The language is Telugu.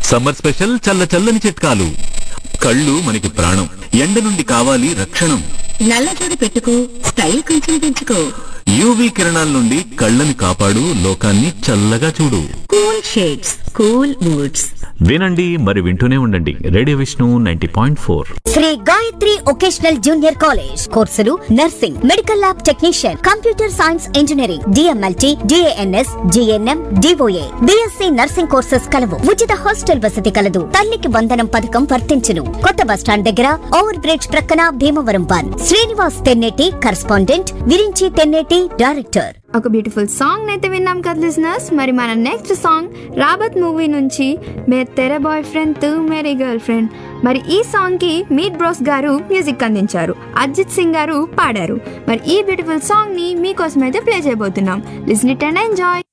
సమ్మర్ స్పెషల్ చల్ల చల్లని చిట్కాలు. కళ్ళు మనకి ప్రాణం. ఎండ నుండి కావాలి రక్షణం. నల్లజోడు పెట్టుకో, స్టైల్ కొంచెం పెంచుకో. యూవీ కిరణాల నుండి కళ్ళని కాపాడు, లోకాన్ని చల్లగా చూడు. Cool shades, cool moods. వినండి మరి వింటూనే ఉండండి radio Vishnu 90.4. Shri Gayatri vocational junior college కోర్సులు nursing, medical lab technician, computer science engineering, DMLT, DNS, GNM, DOA, BSc nursing courses కలవు. ఉచిత హాస్టల్ వసతి కలదు. తల్లికి వందనం పథకం వర్తించును. కొత్త బస్టాండ్ దగ్గర ఓవర్ బ్రిడ్జ్ ప్రక్కన భీమవరం 1. Srinivas Tenneti correspondent, Virinchi Tenneti director. ఒక బ్యూటిఫుల్ సాంగ్ అయితే విన్నాం కదా లిజనర్స్. మరి మన నెక్స్ట్ సాంగ్ రాబత్ మూవీ నుంచి మే తెరే బాయ్ ఫ్రెండ్ తూ మేరీ గర్ల్ ఫ్రెండ్. మరి ఈ సాంగ్ కి మీట్ బ్రోస్ గారు మ్యూజిక్ అందించారు, అర్జిత్ సింగ్ గారు పాడారు. మరి ఈ బ్యూటిఫుల్ సాంగ్ ని మీకోసం అయితే ప్లే చేయబోతున్నాం. Listen it and enjoy.